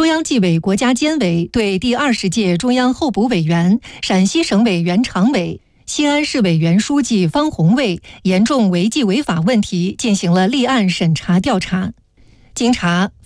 中央纪委国家监委对第20届中央候补委员、陕西省委原常委、西安市委原书记方红卫严重违纪违法问题进行了立案审查调查。经查，